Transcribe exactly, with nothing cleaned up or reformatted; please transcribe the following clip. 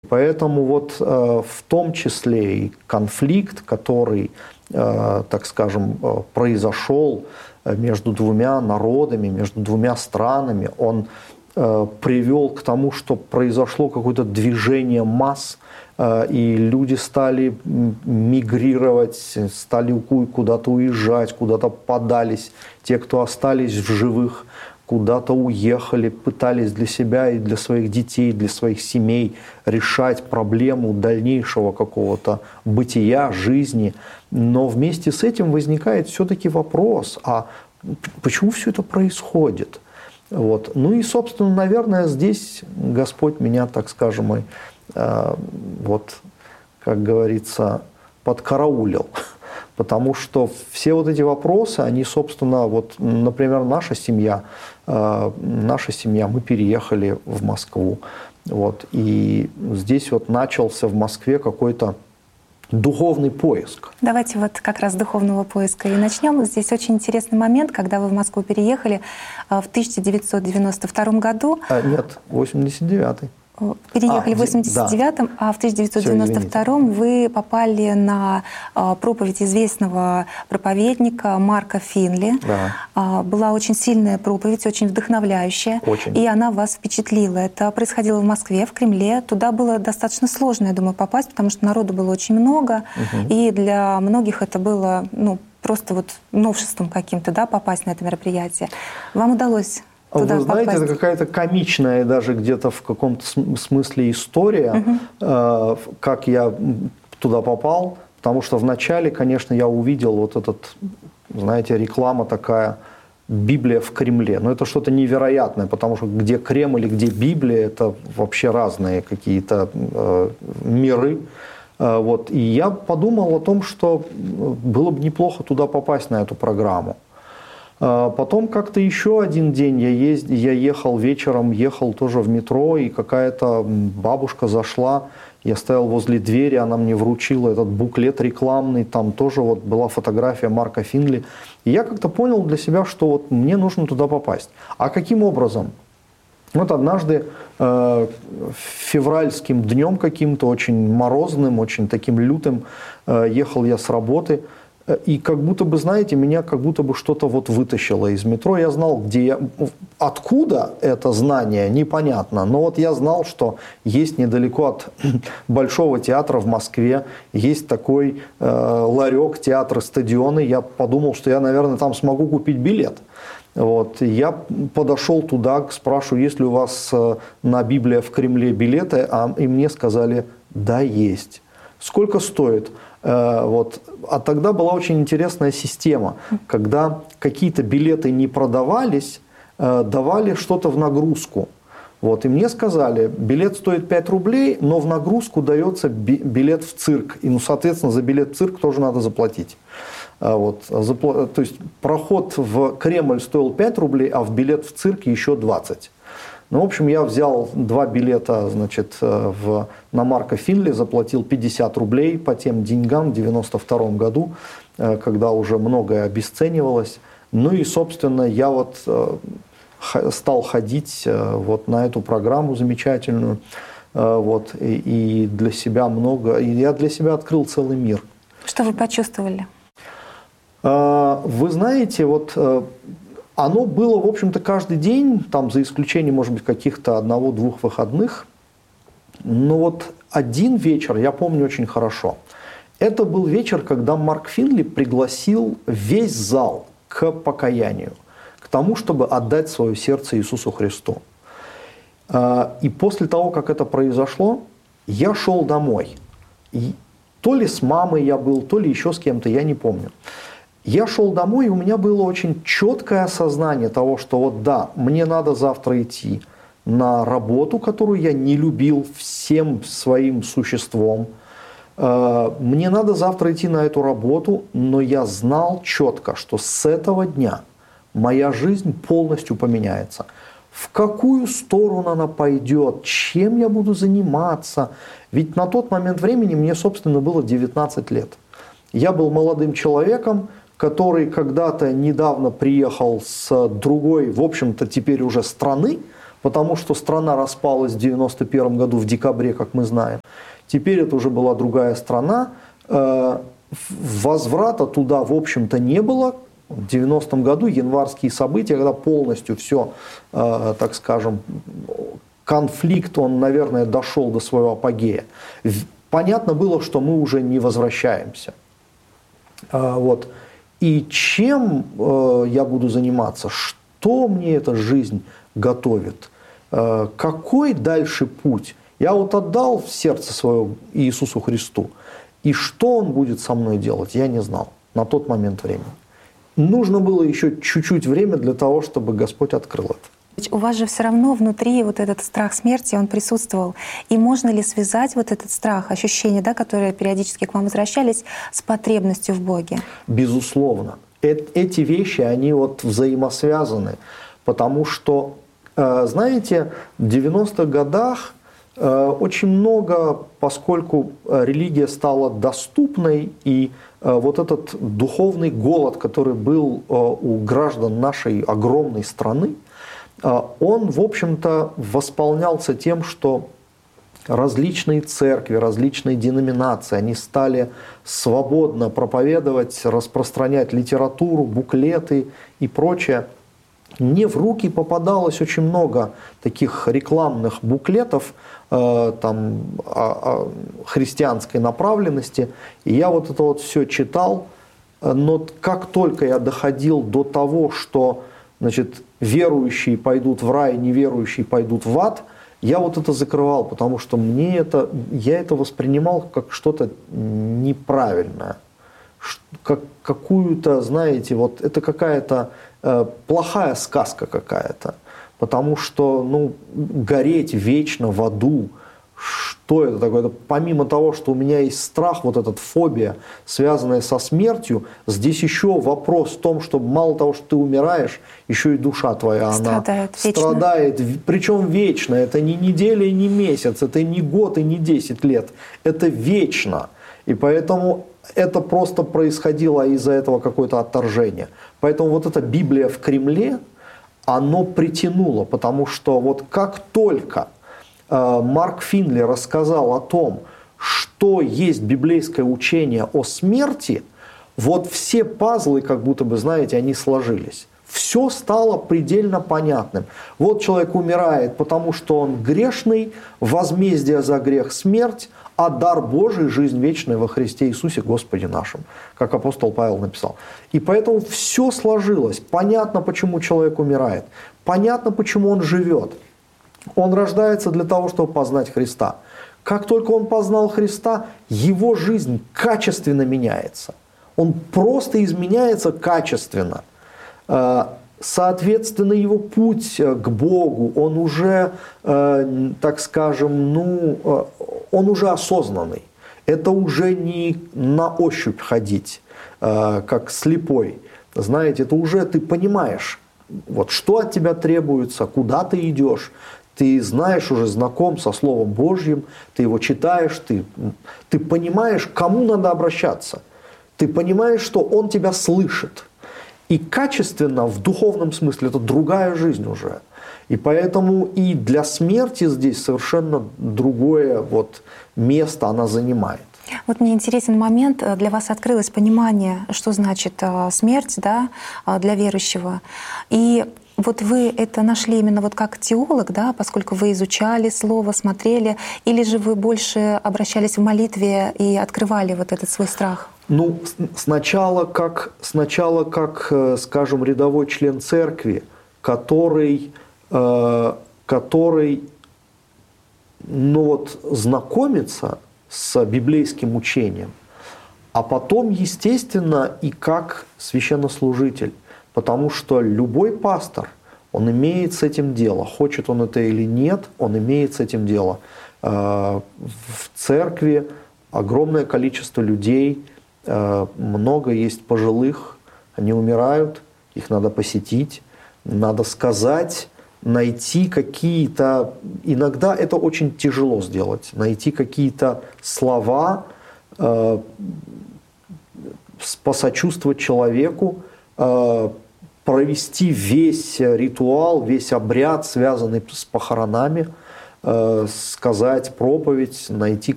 Поэтому вот э, в том числе и конфликт, который, э, так скажем, э, произошел между двумя народами, между двумя странами, он э, привел к тому, что произошло какое-то движение масс, э, и люди стали мигрировать, стали куда-то уезжать, куда-то подались. Те, кто остались в живых, куда-то уехали, пытались для себя и для своих детей, для своих семей решать проблему дальнейшего какого-то бытия, жизни. Но вместе с этим возникает все-таки вопрос, а почему все это происходит? Вот. Ну и, собственно, наверное, здесь Господь меня, так скажем, и, э, вот, как говорится, подкараулил. Потому что все вот эти вопросы, они, собственно, вот, например, наша семья, э, наша семья, мы переехали в Москву, вот, и здесь вот начался в Москве какой-то духовный поиск. Давайте вот как раз с духовного поиска и начнем. Здесь очень интересный момент, когда вы в Москву переехали в тысяча девятьсот девяносто втором году. А, нет, восемьдесят девятый. Переехали а, в восемьдесят девятом, да. А в тысяча девятьсот девяносто втором вы попали на проповедь известного проповедника Марка Финли. Да. Была очень сильная проповедь, очень вдохновляющая. Очень. И она вас впечатлила. Это происходило в Москве, в Кремле. Туда было достаточно сложно, я думаю, попасть, потому что народу было очень много. Угу. И для многих это было, ну, просто вот новшеством каким-то, да, попасть на это мероприятие. Вам удалось... Туда Вы знаете, попасть. Это какая-то комичная даже где-то в каком-то смысле история, угу. э, как я туда попал, потому что вначале, конечно, я увидел вот этот, знаете, реклама такая, Библия в Кремле. Но это что-то невероятное, потому что где Кремль и где Библия, это вообще разные какие-то э, миры. Э, вот. И я подумал о том, что было бы неплохо туда попасть на эту программу. Потом как-то еще один день я, езд... я ехал вечером, ехал тоже в метро, и какая-то бабушка зашла, я стоял возле двери, она мне вручила этот буклет рекламный, там тоже вот была фотография Марка Финли. И я как-то понял для себя, что вот мне нужно туда попасть. А каким образом? Вот однажды э, февральским днем каким-то, очень морозным, очень таким лютым, э, ехал я с работы. И как будто бы, знаете, меня как будто бы что-то вот вытащило из метро. Я знал, где я... Откуда это знание, непонятно. Но вот я знал, что есть недалеко от Большого театра в Москве, есть такой э, ларек, театр, стадионы. Я подумал, что я, наверное, там смогу купить билет. Вот. Я подошел туда, спрашиваю, есть ли у вас э, на Библия в Кремле билеты, а, и мне сказали, да, есть. Сколько стоит? Вот. А тогда была очень интересная система, когда какие-то билеты не продавались, давали что-то в нагрузку. Вот. И мне сказали, билет стоит пять рублей, но в нагрузку дается билет в цирк. И, ну, соответственно, за билет в цирк тоже надо заплатить. Вот. То есть проход в Кремль стоил пять рублей, а в билет в цирк еще двадцать. Ну, в общем, я взял два билета, значит, в, на Марка Финли, заплатил пятьдесят рублей по тем деньгам в девяносто втором году, когда уже многое обесценивалось. Ну и, собственно, я вот стал ходить вот на эту программу замечательную, вот, и, и для себя много, и я для себя открыл целый мир. Что вы почувствовали? Вы знаете, вот... Оно было, в общем-то, каждый день, там, за исключением, может быть, каких-то одного-двух выходных. Но вот один вечер я помню очень хорошо. Это был вечер, когда Марк Финли пригласил весь зал к покаянию, к тому, чтобы отдать свое сердце Иисусу Христу. И после того, как это произошло, я шел домой. И то ли с мамой я был, то ли еще с кем-то, я не помню. Я шел домой, и у меня было очень четкое осознание того, что вот да, мне надо завтра идти на работу, которую я не любил всем своим существом. Мне надо завтра идти на эту работу, но я знал четко, что с этого дня моя жизнь полностью поменяется. В какую сторону она пойдет, чем я буду заниматься. Ведь на тот момент времени мне, собственно, было девятнадцать лет. Я был молодым человеком, который когда-то недавно приехал с другой, в общем-то, теперь уже страны, потому что страна распалась в девяносто первом году в декабре, как мы знаем. Теперь это уже была другая страна. Возврата туда, в общем-то, не было. В девяностом году январские события, когда полностью все, так скажем, конфликт, он, наверное, дошел до своего апогея. Понятно было, что мы уже не возвращаемся. Вот. И чем я буду заниматься? Что мне эта жизнь готовит? Какой дальше путь? Я вот отдал сердце свое Иисусу Христу. И что Он будет со мной делать, я не знал на тот момент времени. Нужно было еще чуть-чуть время для того, чтобы Господь открыл это. У вас же все равно внутри вот этот страх смерти, он присутствовал. И можно ли связать вот этот страх, ощущения, да, которые периодически к вам возвращались, с потребностью в Боге? Безусловно. Эти вещи, они вот взаимосвязаны. Потому что, знаете, в девяностых годах очень много, поскольку религия стала доступной, и вот этот духовный голод, который был у граждан нашей огромной страны, он, в общем-то, восполнялся тем, что различные церкви, различные деноминации, они стали свободно проповедовать, распространять литературу, буклеты и прочее. Мне в руки попадалось очень много таких рекламных буклетов э, там, о, о христианской направленности. И я вот это вот все читал. Но как только я доходил до того, что, значит, верующие пойдут в рай, неверующие пойдут в ад, я вот это закрывал, потому что мне это, я это воспринимал как что-то неправильное. Как какую-то, знаете, вот это какая-то э, плохая сказка какая-то. Потому что, ну, гореть вечно в аду, что это такое? Это, помимо того, что у меня есть страх, вот эта фобия, связанная со смертью, здесь еще вопрос в том, что мало того, что ты умираешь, еще и душа твоя, страдает, она вечно. страдает, причем вечно. Это не неделя и не месяц, это не год и не десять лет, это вечно. И поэтому это просто происходило из-за этого какое-то отторжение. Поэтому вот эта Библия в Кремле, оно притянуло, потому что вот как только э, Марк Финли рассказал о том, что есть библейское учение о смерти, вот все пазлы, как будто бы, знаете, они сложились. Все стало предельно понятным. Вот человек умирает, потому что он грешный, возмездие за грех – смерть, а дар Божий – жизнь вечная во Христе Иисусе Господе нашим, как апостол Павел написал. И поэтому все сложилось. Понятно, почему человек умирает. Понятно, почему он живет. Он рождается для того, чтобы познать Христа. Как только он познал Христа, его жизнь качественно меняется. Он просто изменяется качественно. Соответственно, его путь к Богу, он уже, так скажем, ну, он уже осознанный. Это уже не на ощупь ходить, как слепой. Знаете, это уже ты понимаешь, вот, что от тебя требуется, куда ты идешь. Ты знаешь, уже знаком со Словом Божьим, ты его читаешь, ты, ты понимаешь, к кому надо обращаться. Ты понимаешь, что он тебя слышит. И качественно, в духовном смысле, это другая жизнь уже. И поэтому и для смерти здесь совершенно другое вот место она занимает. Вот мне интересен момент, для вас открылось понимание, что значит смерть, да, для верующего. И вот вы это нашли именно вот как теолог, да, поскольку вы изучали слово, смотрели, или же вы больше обращались в молитве и открывали вот этот свой страх? Ну, сначала как, сначала как, скажем, рядовой член церкви, который, который ну вот, знакомится с библейским учением, а потом, естественно, и как священнослужитель, потому что любой пастор, он имеет с этим дело, хочет он это или нет, он имеет с этим дело. В церкви огромное количество людей, много есть пожилых, они умирают, их надо посетить, надо сказать, найти какие-то, иногда это очень тяжело сделать, найти какие-то слова, посочувствовать человеку, провести весь ритуал, весь обряд, связанный с похоронами, сказать проповедь, найти